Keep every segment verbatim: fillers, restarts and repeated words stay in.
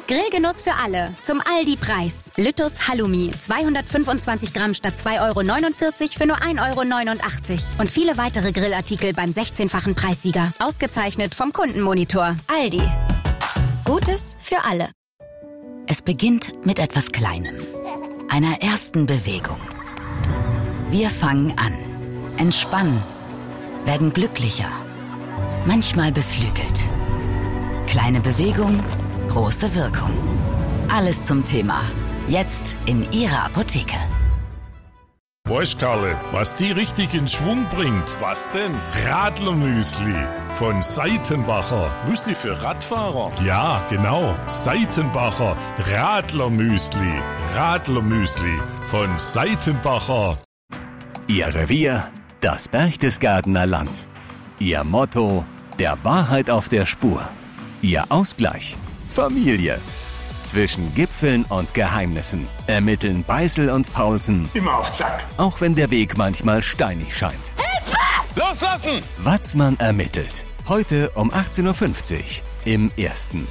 Grillgenuss für alle. Zum Aldi-Preis. Lüttus Halloumi. zweihundertfünfundzwanzig Gramm statt zwei Euro neunundvierzig für nur ein Euro neunundachtzig. Und viele weitere Grillartikel beim sechzehnfachen Preissieger. Ausgezeichnet vom Kundenmonitor. Aldi. Gutes für alle. Es beginnt mit etwas Kleinem. Einer ersten Bewegung. Wir fangen an. Entspannen. Werden glücklicher. Manchmal beflügelt. Kleine Bewegung, große Wirkung. Alles zum Thema. Jetzt in Ihrer Apotheke. Weißt, Karle, was die richtig in Schwung bringt? Was denn? Radlermüsli von Seitenbacher. Müsli für Radfahrer? Ja, genau. Seitenbacher Radlermüsli. Radlermüsli von Seitenbacher. Ihr Revier, das Berchtesgadener Land. Ihr Motto, der Wahrheit auf der Spur. Ihr Ausgleich, Familie. Zwischen Gipfeln und Geheimnissen ermitteln Beißel und Paulsen. Immer auf Zack. Auch wenn der Weg manchmal steinig scheint. Hilfe! Loslassen! Watzmann ermittelt. Heute um achtzehn Uhr fünfzig im Ersten.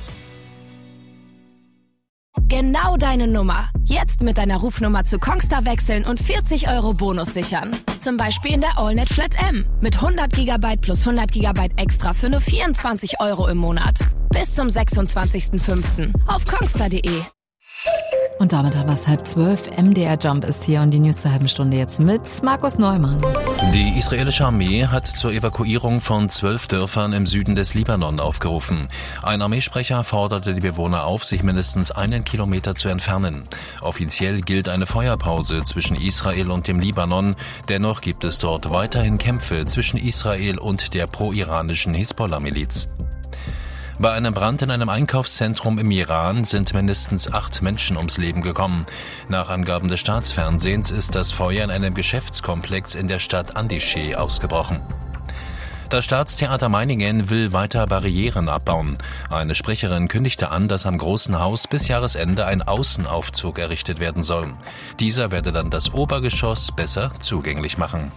Genau deine Nummer. Jetzt mit deiner Rufnummer zu Kongstar wechseln und vierzig Euro Bonus sichern. Zum Beispiel in der AllNet Flat M. Mit hundert Gigabyte plus hundert Gigabyte extra für nur vierundzwanzig Euro im Monat. Bis zum sechsundzwanzigsten fünften auf kongstar punkt de. Und damit haben wir es halb zwölf. M D R Jump ist hier und die News zur halben Stunde jetzt mit Markus Neumann. Die israelische Armee hat zur Evakuierung von zwölf Dörfern im Süden des Libanon aufgerufen. Ein Armeesprecher forderte die Bewohner auf, sich mindestens einen Kilometer zu entfernen. Offiziell gilt eine Feuerpause zwischen Israel und dem Libanon. Dennoch gibt es dort weiterhin Kämpfe zwischen Israel und der pro-iranischen Hisbollah-Miliz. Bei einem Brand in einem Einkaufszentrum im Iran sind mindestens acht Menschen ums Leben gekommen. Nach Angaben des Staatsfernsehens ist das Feuer in einem Geschäftskomplex in der Stadt Andischeh ausgebrochen. Das Staatstheater Meiningen will weiter Barrieren abbauen. Eine Sprecherin kündigte an, dass am Großen Haus bis Jahresende ein Außenaufzug errichtet werden soll. Dieser werde dann das Obergeschoss besser zugänglich machen.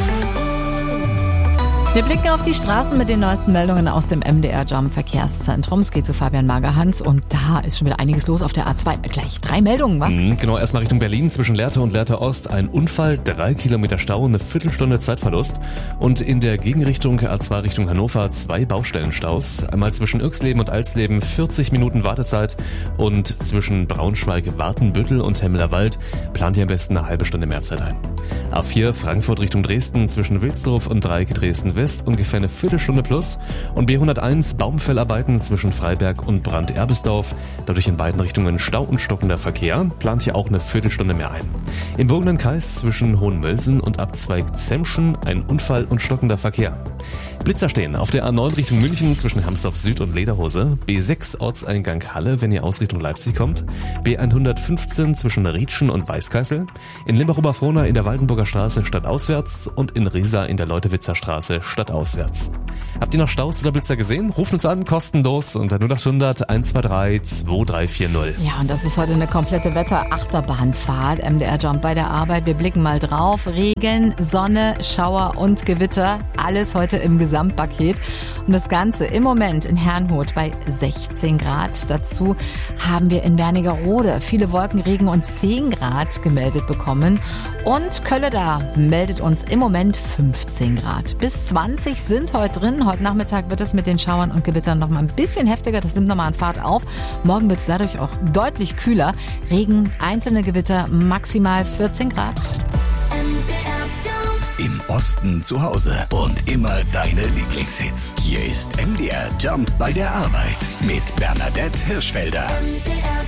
Wir blicken auf die Straßen mit den neuesten Meldungen aus dem M D R Jump Verkehrszentrum. Es geht zu Fabian Magerhans und da ist schon wieder einiges los auf der A zwei. Gleich drei Meldungen, wa? Mhm, genau, erstmal Richtung Berlin zwischen Lehrte und Lehrte Ost. Ein Unfall, drei Kilometer Stau, eine Viertelstunde Zeitverlust. Und in der Gegenrichtung A zwei Richtung Hannover zwei Baustellenstaus. Einmal zwischen Irxleben und Alsleben vierzig Minuten Wartezeit und zwischen Braunschweig, Wartenbüttel und Hemmelerwald plant ihr am besten eine halbe Stunde mehr Zeit ein. A vier Frankfurt Richtung Dresden zwischen Wilsdorf und Dreieck Dresden-West ungefähr eine Viertelstunde plus und B hunderteins Baumfellarbeiten zwischen Freiberg und Brand-Erbesdorf. Dadurch in beiden Richtungen Stau und stockender Verkehr, plant hier auch eine Viertelstunde mehr ein. Im Burgener Kreis zwischen Hohenmölsen und Abzweig Zemschen ein Unfall und stockender Verkehr. Blitzer stehen auf der A neun Richtung München zwischen Hamsdorf Süd und Lederhose, B sechs Ortseingang Halle, wenn ihr aus Richtung Leipzig kommt, B hundertfünfzehn zwischen Rietschen und Weißkeißel, in Limbach-Oberfrohna in der Waldenburger Straße stadtauswärts und in Riesa in der Leutewitzer Straße stadtauswärts. Habt ihr noch Staus oder Blitzer gesehen? Ruft uns an, kostenlos unter null acht hundert eins zwei drei zwei drei vier null. Ja, und das ist heute eine komplette Wetter-Achterbahnfahrt. M D R Jump bei der Arbeit. Wir blicken mal drauf. Regen, Sonne, Schauer und Gewitter. Alles heute im Gesamtpaket. Und das Ganze im Moment in Herrnhut bei sechzehn Grad. Dazu haben wir in Wernigerode viele Wolkenregen und zehn Grad gemeldet bekommen. Und Kölleda meldet uns im Moment fünfzehn Grad. Bis zwanzig sind heute drin. Heute Nachmittag wird es mit den Schauern und Gewittern noch mal ein bisschen heftiger. Das nimmt noch mal an Fahrt auf. Morgen wird es dadurch auch deutlich kühler. Regen, einzelne Gewitter, maximal vierzehn Grad. Im Osten zu Hause und immer deine Lieblingshits. Hier ist M D R Jump bei der Arbeit mit Bernadette Hirschfelder.